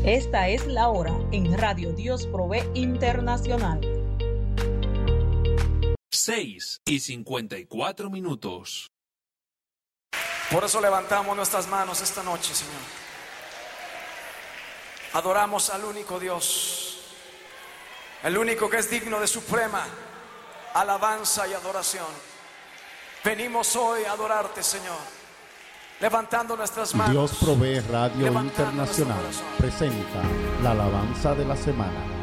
Esta es la hora en Radio Dios Provee Internacional. 6:54. Por eso levantamos nuestras manos esta noche, Señor. Adoramos al único Dios, el único que es digno de suprema alabanza y adoración. Venimos hoy a adorarte, Señor, levantando nuestras manos. Dios Provee Radio Internacional presenta la alabanza de la semana.